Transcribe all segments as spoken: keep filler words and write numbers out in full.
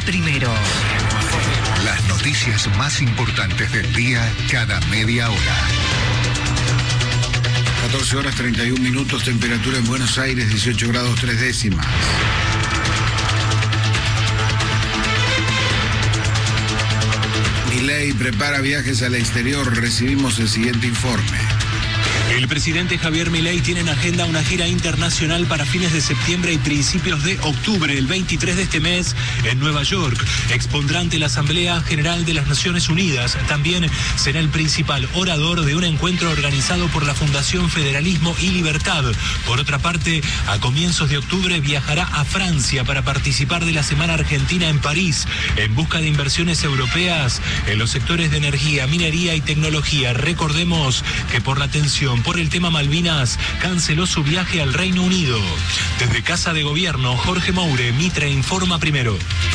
primero. Las noticias más importantes del día cada media hora. catorce horas treinta y un minutos, temperatura en Buenos Aires dieciocho grados tres décimas. Milei prepara viajes al exterior, recibimos el siguiente informe. El presidente Javier Milei tiene en agenda una gira internacional para fines de septiembre y principios de octubre. El veintitrés de este mes en Nueva York expondrá ante la Asamblea General de las Naciones Unidas. También será el principal orador de un encuentro organizado por la Fundación Federalismo y Libertad. Por otra parte, a comienzos de octubre viajará a Francia para participar de la Semana Argentina en París, en busca de inversiones europeas en los sectores de energía, minería y tecnología. Recordemos que por la tensión por el tema Malvinas, canceló su viaje al Reino Unido. Desde Casa de Gobierno, Jorge Moure, Mitre informa primero.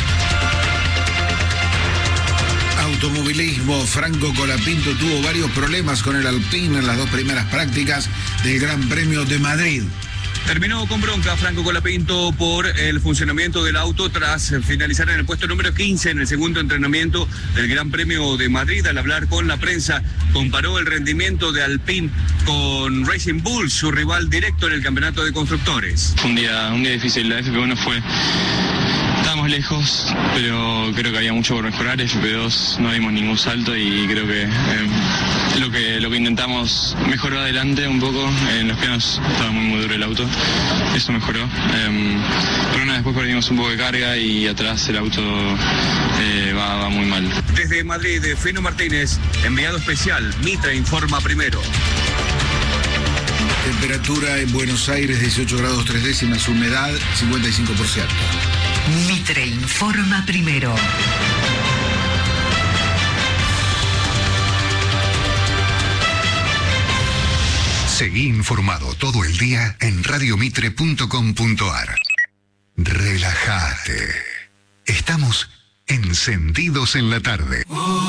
Automovilismo, Franco Colapinto tuvo varios problemas con el Alpine en las dos primeras prácticas del Gran Premio de Madrid. Terminó con bronca Franco Colapinto por el funcionamiento del auto tras finalizar en el puesto número quince en el segundo entrenamiento del Gran Premio de Madrid. Al hablar con la prensa, comparó el rendimiento de Alpine con Racing Bull, su rival directo en el campeonato de constructores. Fue un día, un día difícil, la F P uno fue... Estábamos lejos, pero creo que había mucho por mejorar. F P dos no dimos ningún salto y creo que eh, lo que lo que intentamos mejoró adelante un poco. En los pianos estaba muy, muy duro el auto, eso mejoró. Eh, pero nada, después perdimos un poco de carga y atrás el auto eh, va, va muy mal. Desde Madrid, Fino Martínez, enviado especial, Mitre informa primero. Temperatura en Buenos Aires dieciocho grados tres décimas, humedad cincuenta y cinco por ciento. Mitre informa primero. Seguí informado todo el día en radiomitre punto com punto ar. Relájate. Estamos encendidos en la tarde.